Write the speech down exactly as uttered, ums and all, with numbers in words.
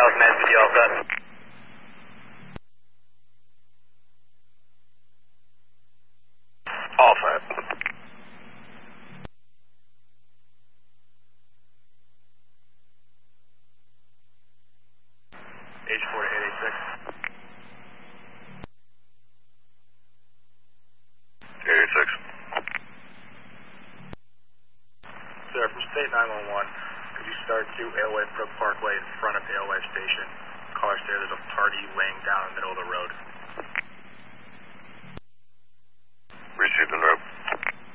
South Med, P D all set. All set. H four to eight eight six. eight eight six. Sir, from State nine one one, could you start to Alewife Brook Parkway in front of Alewife Station? Car there, there's a party laying down in the middle of the road. Received and rep.